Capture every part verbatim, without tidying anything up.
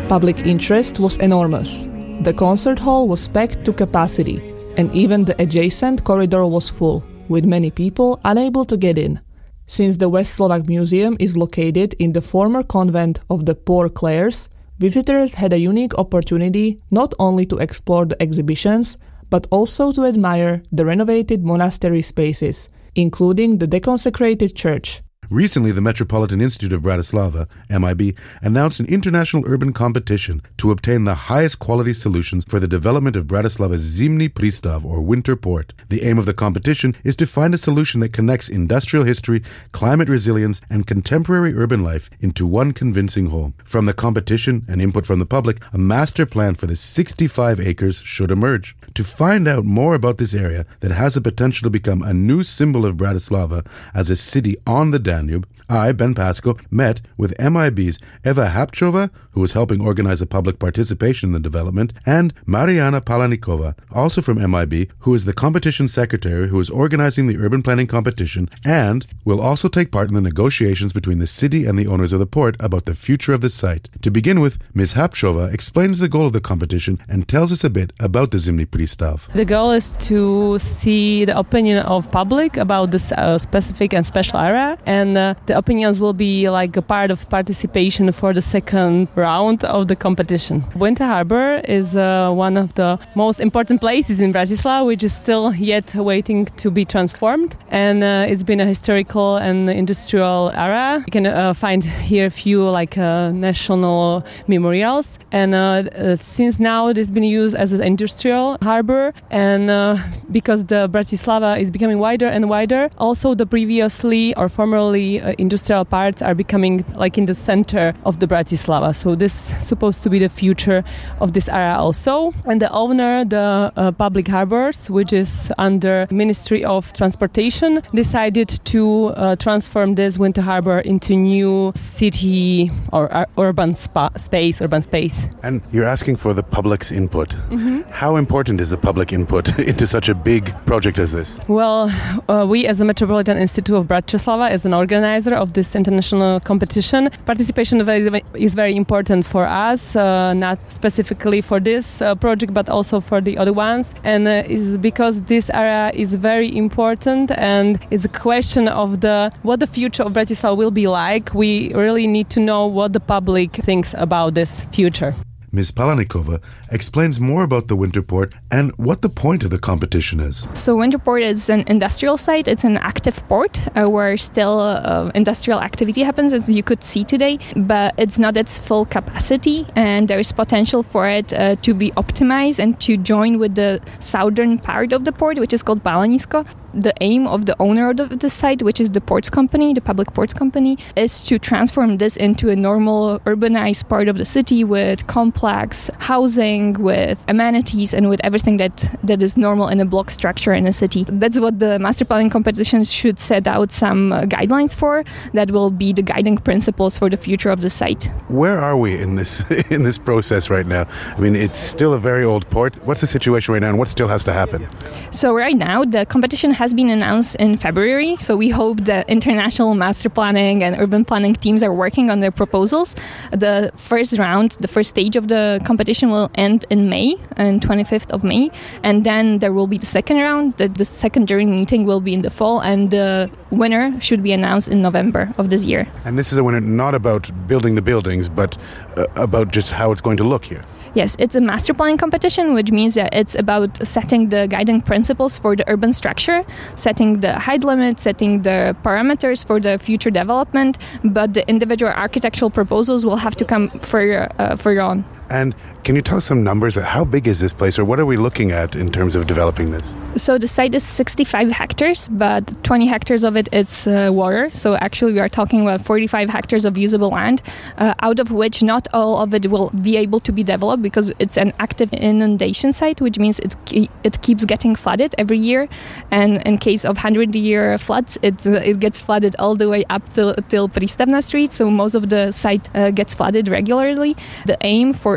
Public interest was enormous. The concert hall was packed to capacity, and even the adjacent corridor was full, with many people unable to get in. Since the West Slovak Museum is located in the former convent of the Poor Clares, visitors had a unique opportunity not only to explore the exhibitions, but also to admire the renovated monastery spaces, including the deconsecrated church. Recently, the Metropolitan Institute of Bratislava, M I B, announced an international urban competition to obtain the highest quality solutions for the development of Bratislava's Zimný prístav, or winter port. The aim of the competition is to find a solution that connects industrial history, climate resilience, and contemporary urban life into one convincing whole. From the competition and input from the public, a master plan for the sixty-five acres should emerge. To find out more about this area that has the potential to become a new symbol of Bratislava as a city on the Danube, I, Ben Pasco, met with M I B's Eva Hapčová, who was helping organize the public participation in the development, and Mariana Palaníková, also from M I B, who is the competition secretary who is organizing the urban planning competition and will also take part in the negotiations between the city and the owners of the port about the future of the site. To begin with, Miz Hapčová explains the goal of the competition and tells us a bit about the Zimný prístav. The goal is to see the opinion of public about this uh, specific and special area, and uh, the opinions will be like a part of participation for the second round of the competition. Winter Harbor is uh, one of the most important places in Bratislava, which is still yet waiting to be transformed, and uh, it's been a historical and industrial area. You can uh, find here a few like uh, national memorials, and uh, uh, since now it has been used as an industrial harbor, and uh, because the Bratislava is becoming wider and wider, also the previously or formerly uh, industrial parts are becoming like in the center of the Bratislava. So this is supposed to be the future of this area also. And the owner, the uh, Public Harbors, which is under Ministry of Transportation, decided to uh, transform this winter harbor into new city or uh, urban spa- space, urban space. And you're asking for the public's input. Mm-hmm. How important is the public input into such a big project as this? Well, uh, we as the Metropolitan Institute of Bratislava, as an organizer of this international competition, participation is very important for us, uh, not specifically for this uh, project, but also for the other ones. And uh, is because this area is very important, and it's a question of the what the future of Bratislava will be like. We really need to know what the public thinks about this future. Miz Palaníková explains more about the winter port and what the point of the competition is. So Winterport is an industrial site. It's an active port uh, where still uh, industrial activity happens, as you could see today, but it's not its full capacity, and there is potential for it uh, to be optimized and to join with the southern part of the port, which is called Balanisko. The aim of the owner of the, the site, which is the ports company, the public ports company, is to transform this into a normal urbanized part of the city with complex housing, with amenities, and with everything that, that is normal in a block structure in a city. That's what the master planning competition should set out some uh, guidelines for. That will be the guiding principles for the future of the site. Where are we in this in this process right now? I mean, it's still a very old port. What's the situation right now, and what still has to happen? So right now, the competition has been announced in February, so we hope the international master planning and urban planning teams are working on their proposals. The first round, the first stage of the competition will end in May, on twenty-fifth of May, and then there will be the second round. The, the second jury meeting will be in the fall, and the winner should be announced in November of this year. And this is a winner not about building the buildings, but uh, about just how it's going to look here. Yes, it's a master planning competition, which means that it's about setting the guiding principles for the urban structure, setting the height limits, setting the parameters for the future development, but the individual architectural proposals will have to come further, uh, further on. And can you tell us some numbers? How big is this place, or what are we looking at in terms of developing this? So the site is sixty-five hectares, but twenty hectares of it is uh, water. So actually we are talking about forty-five hectares of usable land, uh, out of which not all of it will be able to be developed because it's an active inundation site, which means it, it keeps getting flooded every year. And in case of hundred-year floods, it uh, it gets flooded all the way up till, till Prístavná Street. So most of the site uh, gets flooded regularly. The aim for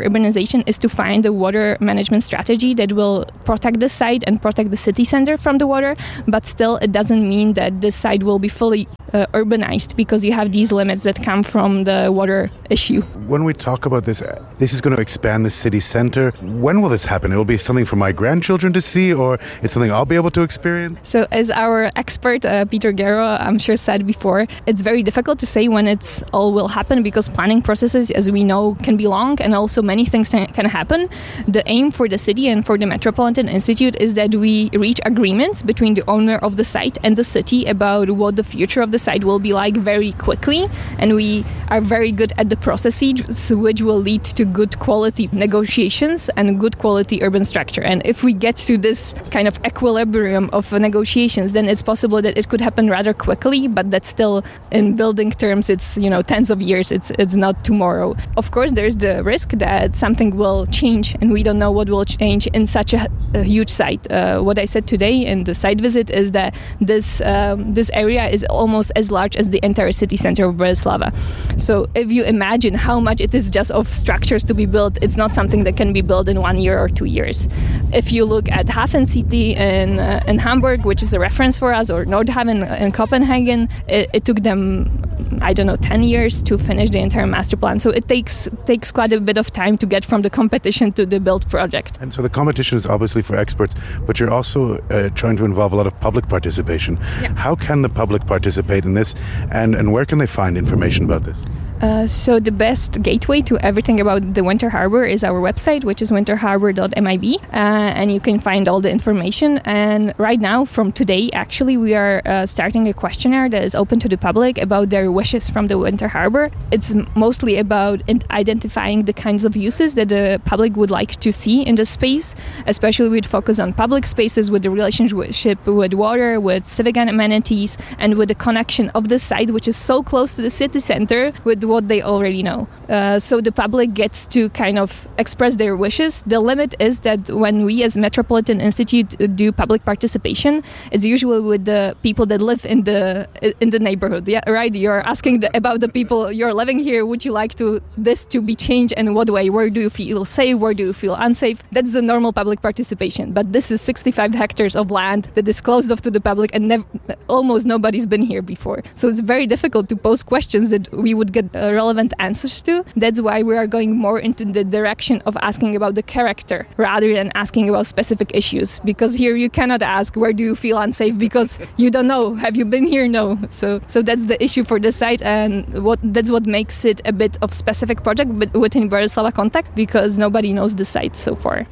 urbanization is to find a water management strategy that will protect the site and protect the city center from the water, but still it doesn't mean that the site will be fully uh, urbanized, because you have these limits that come from the water issue. When we talk about this, this is going to expand the city center. When will this happen? It will be something for my grandchildren to see, or it's something I'll be able to experience? So as our expert, uh, Peter Guerra, I'm sure said before, it's very difficult to say when it's all will happen, because planning processes, as we know, can be long, and also many things can happen. The aim for the city and for the Metropolitan Institute is that we reach agreements between the owner of the site and the city about what the future of the site will be like very quickly, and we are very good at the processes which will lead to good quality negotiations and good quality urban structure. And if we get to this kind of equilibrium of negotiations, then it's possible that it could happen rather quickly, but that's still, in building terms, it's, you know, tens of years. It's it's not tomorrow. Of course, there's the risk that something will change, and we don't know what will change in such a, a huge site. Uh, what I said today in the site visit is that this um, this area is almost as large as the entire city center of Bratislava. So if you imagine how much it is just of structures to be built, it's not something that can be built in one year or two years. If you look at Hafen City in uh, in Hamburg, which is a reference for us, or Nordhaven in Copenhagen, it, it took them, I don't know, ten years to finish the entire master plan. So it takes takes quite a bit of time to get from the competition to the build project. And so the competition is obviously for experts, but you're also uh, trying to involve a lot of public participation. Yeah. How can the public participate in this, and, and where can they find information about this? Uh, so the best gateway to everything about the Winter Harbor is our website, which is winter harbor dot m i b, uh, and you can find all the information. And right now, from today, actually, we are uh, starting a questionnaire that is open to the public about their wishes from the Winter Harbor. It's mostly about identifying the kinds of uses that the public would like to see in the space, especially with focus on public spaces, with the relationship with water, with civic amenities, and with the connection of the site, which is so close to the city center, with what they already know. Uh, so the public gets to kind of express their wishes. The limit is that when we as Metropolitan Institute do public participation, it's usually with the people that live in the in the neighborhood. Yeah, right. You're asking the, about the people you're living here. Would you like to this to be changed, and what way? Where do you feel safe? Where do you feel unsafe? That's the normal public participation. But this is sixty-five hectares of land that is closed off to the public, and nev- almost nobody's been here before. So it's very difficult to pose questions that we would get uh, relevant answers to. That's why we are going more into the direction of asking about the character rather than asking about specific issues. Because here you cannot ask, where do you feel unsafe? Because you don't know. Have you been here? No. So so that's the issue for this site, and what that's what makes it a bit of specific project within Bratislava Contact, because nobody knows the site so far.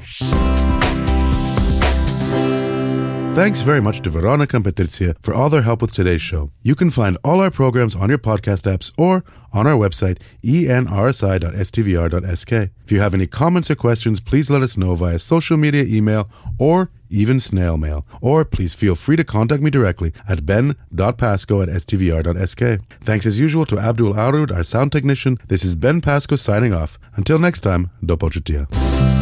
Thanks very much to Veronica and Patricia for all their help with today's show. You can find all our programs on your podcast apps or on our website, e n r s i dot s t v r dot s k. If you have any comments or questions, please let us know via social media, email, or even snail mail. Or please feel free to contact me directly at ben dot pasco at s t v r dot s k. Thanks as usual to Abdul Arud, our sound technician. This is Ben Pasco signing off. Until next time, do počutia.